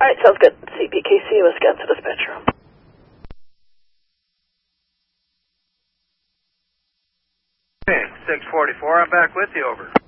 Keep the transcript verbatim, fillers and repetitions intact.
right, sounds good. C P K C, Wisconsin dispatch room. Okay, six forty-four, I'm back with you, over.